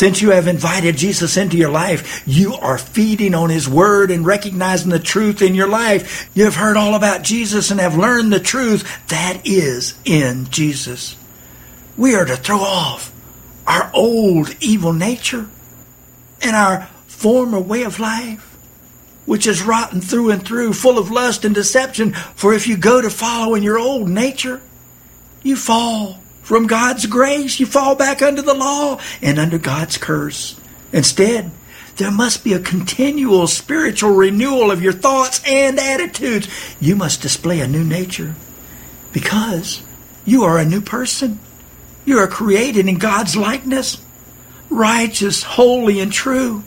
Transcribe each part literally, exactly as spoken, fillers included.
Since you have invited Jesus into your life, you are feeding on his word and recognizing the truth in your life. You have heard all about Jesus and have learned the truth that is in Jesus. We are to throw off our old evil nature and our former way of life, which is rotten through and through, full of lust and deception. For if you go to follow in your old nature, you fall from God's grace. You fall back under the law and under God's curse. Instead, there must be a continual spiritual renewal of your thoughts and attitudes. You must display a new nature because you are a new person. You are created in God's likeness, righteous, holy, and true.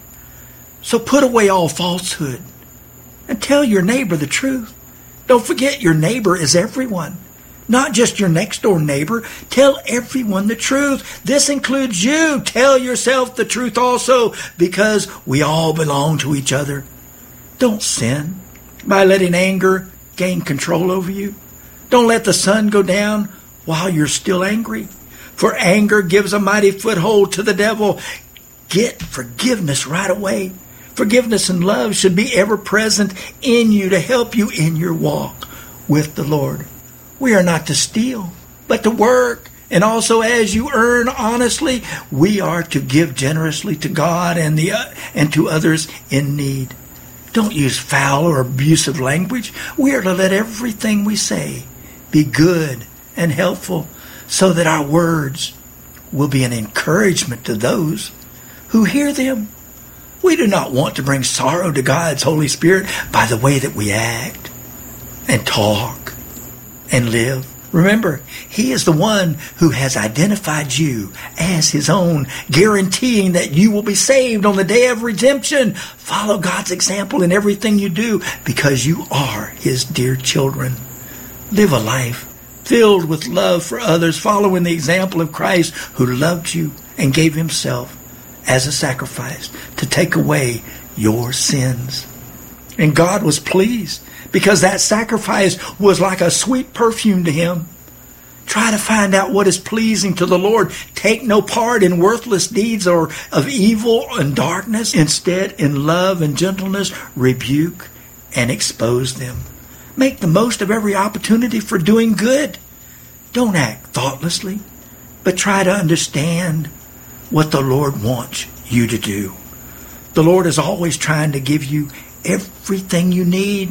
So put away all falsehood and tell your neighbor the truth. Don't forget your neighbor is everyone. Not just your next door neighbor. Tell everyone the truth. This includes you. Tell yourself the truth also, because we all belong to each other. Don't sin by letting anger gain control over you. Don't let the sun go down while you're still angry, for anger gives a mighty foothold to the devil. Get forgiveness right away. Forgiveness and love should be ever present in you to help you in your walk with the Lord. We are not to steal, but to work. And also, as you earn honestly, we are to give generously to God and the uh, and to others in need. Don't use foul or abusive language. We are to let everything we say be good and helpful, so that our words will be an encouragement to those who hear them. We do not want to bring sorrow to God's Holy Spirit by the way that we act and talk and live. Remember, he is the one who has identified you as his own, guaranteeing that you will be saved on the day of redemption. Follow God's example in everything you do, because you are his dear children. Live a life filled with love for others, following the example of Christ, who loved you and gave himself as a sacrifice to take away your sins. And God was pleased, because that sacrifice was like a sweet perfume to him. Try to find out what is pleasing to the Lord. Take no part in worthless deeds or of evil and darkness. Instead, in love and gentleness, rebuke and expose them. Make the most of every opportunity for doing good. Don't act thoughtlessly, but try to understand what the Lord wants you to do. The Lord is always trying to give you everything you need.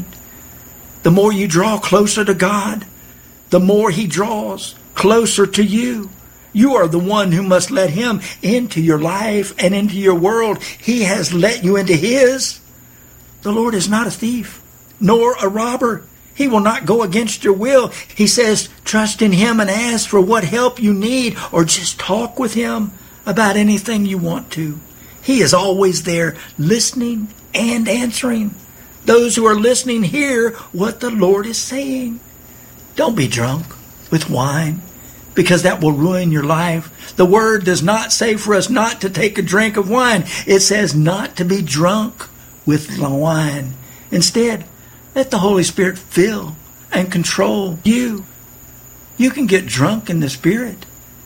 The more you draw closer to God, the more he draws closer to you. You are the one who must let him into your life and into your world. He has let you into his. The Lord is not a thief, nor a robber. He will not go against your will. He says, trust in him and ask for what help you need, or just talk with him about anything you want to. He is always there, listening and answering. Those who are listening hear what the Lord is saying. Don't be drunk with wine, because that will ruin your life. The word does not say for us not to take a drink of wine. It says not to be drunk with wine. Instead, let the Holy Spirit fill and control you. You can get drunk in the Spirit.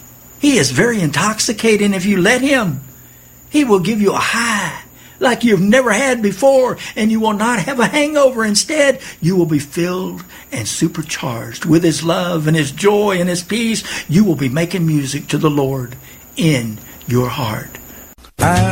He is very intoxicating if you let him. He will give you a high like you've never had before, and you will not have a hangover. Instead, you will be filled and supercharged with his love and his joy and his peace. You will be making music to the Lord in your heart. I